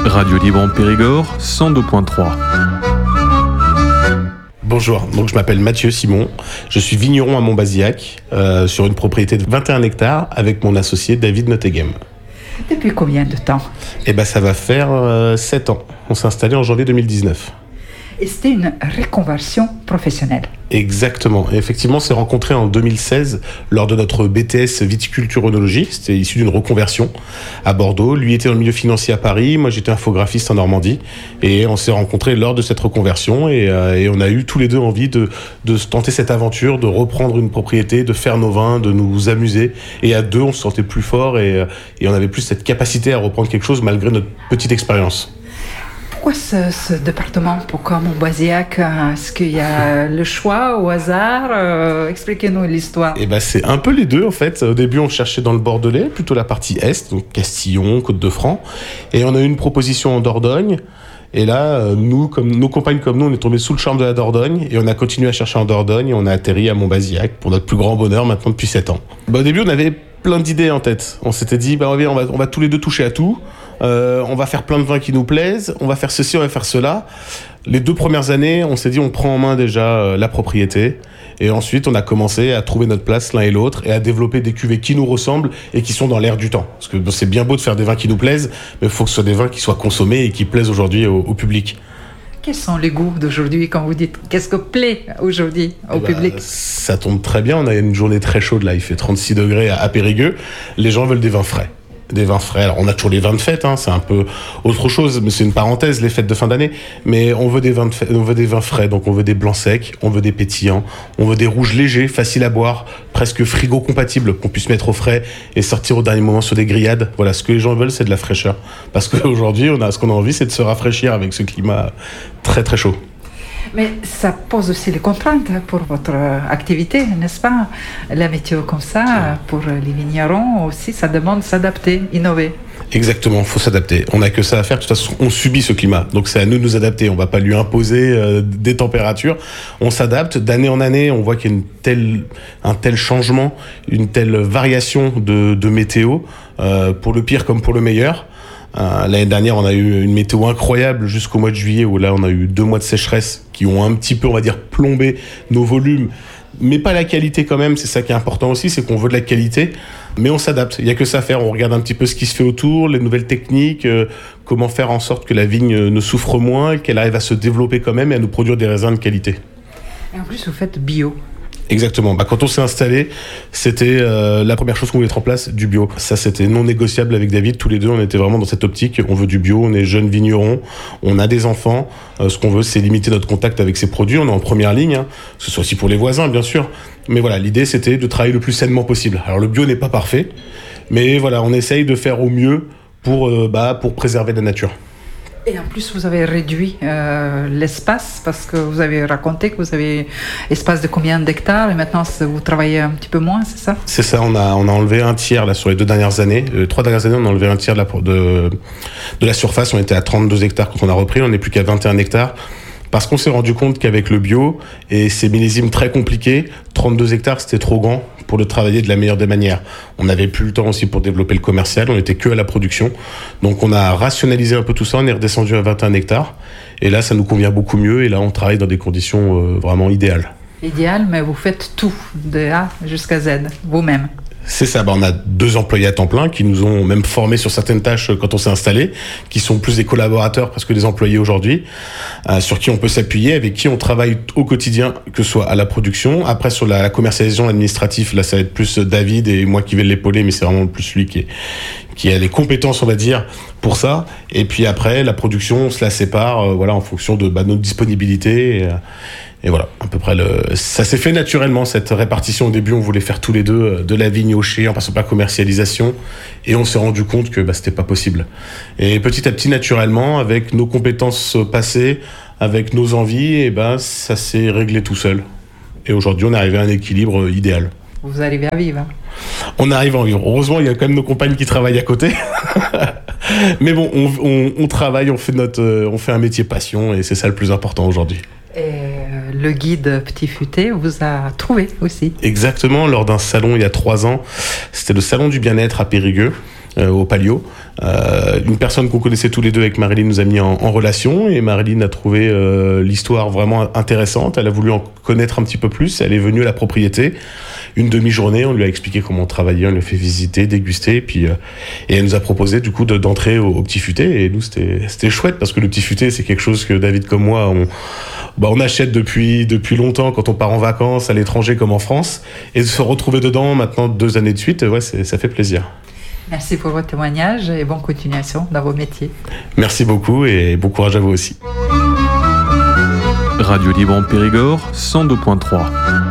Radio Libre en Périgord, 102.3. Bonjour, donc je m'appelle Mathieu Simon, je suis vigneron à Montbazillac, sur une propriété de 21 hectares avec mon associé David Noteghem. Depuis combien de temps ? Ça va faire 7 ans. On s'est installé en janvier 2019. Et c'était une reconversion professionnelle. Exactement. Et effectivement, on s'est rencontrés en 2016 lors de notre BTS viticulture-œnologie. C'était issu d'une reconversion à Bordeaux. Lui était dans le milieu financier à Paris. Moi, j'étais infographiste en Normandie. Et on s'est rencontrés lors de cette reconversion. Et on a eu tous les deux envie de tenter cette aventure, de reprendre une propriété, de faire nos vins, de nous amuser. Et à deux, on se sentait plus fort et on avait plus cette capacité à reprendre quelque chose malgré notre petite expérience. Pourquoi ce département ? Pourquoi Montbazillac ? Est-ce qu'il y a le choix au hasard ? Expliquez-nous l'histoire. C'est un peu les deux en fait. Au début, on cherchait dans le Bordelais, plutôt la partie Est, donc Castillon, Côte-de-France. Et on a eu une proposition en Dordogne. Et là, nous, comme nos compagnes comme nous, on est tombés sous le charme de la Dordogne. Et on a continué à chercher en Dordogne. Et on a atterri à Montbazillac pour notre plus grand bonheur maintenant depuis 7 ans. Au début, on avait plein d'idées en tête. On s'était dit, on va tous les deux toucher à tout. On va faire plein de vins qui nous plaisent, on va faire ceci, on va faire cela. Les 2 premières années, on s'est dit on prend en main déjà la propriété. Et ensuite, on a commencé à trouver notre place l'un et l'autre et à développer des cuvées qui nous ressemblent et qui sont dans l'air du temps. Parce que c'est bien beau de faire des vins qui nous plaisent, mais il faut que ce soit des vins qui soient consommés et qui plaisent aujourd'hui au public. Quels sont les goûts d'aujourd'hui quand vous dites qu'est-ce que plaît aujourd'hui au public ? Ça tombe très bien, on a une journée très chaude là, il fait 36 degrés à Périgueux. Les gens veulent des vins frais. Des vins frais. Alors, on a toujours les vins de fête, c'est un peu autre chose, mais c'est une parenthèse, les fêtes de fin d'année. Mais on veut des vins de fête, on veut des vins frais, donc on veut des blancs secs, on veut des pétillants, on veut des rouges légers, faciles à boire, presque frigo compatibles, qu'on puisse mettre au frais et sortir au dernier moment sur des grillades. Voilà, ce que les gens veulent, c'est de la fraîcheur. Parce qu'aujourd'hui, ce qu'on a envie, c'est de se rafraîchir avec ce climat très très chaud. Mais ça pose aussi les contraintes pour votre activité, n'est-ce pas ? La météo comme ça, pour les vignerons aussi, ça demande de s'adapter, innover. Exactement, il faut s'adapter. On n'a que ça à faire. De toute façon, on subit ce climat. Donc, c'est à nous de nous adapter. On ne va pas lui imposer des températures. On s'adapte. D'année en année, on voit qu'il y a un tel changement, une telle variation de météo, pour le pire comme pour le meilleur. L'année dernière, on a eu une météo incroyable jusqu'au mois de juillet où là, on a eu 2 mois de sécheresse qui ont un petit peu, on va dire, plombé nos volumes, mais pas la qualité quand même. C'est ça qui est important aussi, c'est qu'on veut de la qualité, mais on s'adapte. Il y a que ça à faire. On regarde un petit peu ce qui se fait autour, les nouvelles techniques, comment faire en sorte que la vigne ne souffre moins, qu'elle arrive à se développer quand même et à nous produire des raisins de qualité. Et en plus, vous faites bio. Exactement. Quand on s'est installé, c'était la première chose qu'on voulait mettre en place, du bio. Ça, c'était non négociable avec David. Tous les deux, on était vraiment dans cette optique. On veut du bio, on est jeunes vignerons, on a des enfants. Ce qu'on veut, c'est limiter notre contact avec ces produits. On est en première ligne, que ce soit aussi pour les voisins, bien sûr. Mais voilà, l'idée, c'était de travailler le plus sainement possible. Alors, le bio n'est pas parfait, mais voilà, on essaye de faire au mieux pour préserver la nature. Et en plus, vous avez réduit l'espace parce que vous avez raconté que vous avez espace de combien d'hectares et maintenant vous travaillez un petit peu moins, c'est ça ? C'est ça, on a enlevé un tiers là sur les 2 dernières années. 3 dernières années, on a enlevé un tiers de la surface. On était à 32 hectares quand on a repris, on n'est plus qu'à 21 hectares. Parce qu'on s'est rendu compte qu'avec le bio et ces millésimes très compliqués, 32 hectares, c'était trop grand pour le travailler de la meilleure des manières. On n'avait plus le temps aussi pour développer le commercial, on n'était que à la production. Donc on a rationalisé un peu tout ça, on est redescendu à 21 hectares. Et là, ça nous convient beaucoup mieux et là, on travaille dans des conditions vraiment idéales. Idéal, mais vous faites tout, de A jusqu'à Z, vous-même. C'est ça, on a 2 employés à temps plein qui nous ont même formés sur certaines tâches quand on s'est installé, qui sont plus des collaborateurs parce que des employés aujourd'hui, sur qui on peut s'appuyer, avec qui on travaille au quotidien, que ce soit à la production. Après, sur la commercialisation administrative, là, ça va être plus David et moi qui vais l'épauler, mais c'est vraiment plus lui qui a les compétences, on va dire, pour ça. Et puis après, la production, on se la sépare, en fonction de notre disponibilité. Et voilà, à peu près ça s'est fait naturellement, cette répartition. Au début, on voulait faire tous les deux de la vigne au chai, en passant par la commercialisation. Et on s'est rendu compte que c'était pas possible. Et petit à petit, naturellement, avec nos compétences passées, avec nos envies, ça s'est réglé tout seul. Et aujourd'hui, on est arrivé à un équilibre idéal. Vous arrivez à vivre. On arrive à vivre. Heureusement, il y a quand même nos compagnes qui travaillent à côté. Mais bon, on travaille, on fait un métier passion et c'est ça le plus important aujourd'hui. Et le guide Petit Futé vous a trouvé aussi. Exactement, lors d'un salon il y a 3 ans. C'était le salon du bien-être à Périgueux. au Palio. Une personne qu'on connaissait tous les deux avec Marilyn nous a mis en relation, et Marilyn a trouvé l'histoire vraiment intéressante. Elle a voulu en connaître un petit peu plus. Elle est venue à la propriété. Une demi-journée, on lui a expliqué comment on travaillait, on lui a fait visiter, déguster, et elle nous a proposé du coup d'entrer au Petit Futé. Et nous, c'était chouette, parce que le Petit Futé, c'est quelque chose que David comme moi, on achète depuis longtemps quand on part en vacances à l'étranger comme en France, et de se retrouver dedans maintenant 2 années de suite, ça fait plaisir. Merci pour votre témoignage et bonne continuation dans vos métiers. Merci beaucoup et bon courage à vous aussi. Radio Libre en Périgord, 102.3.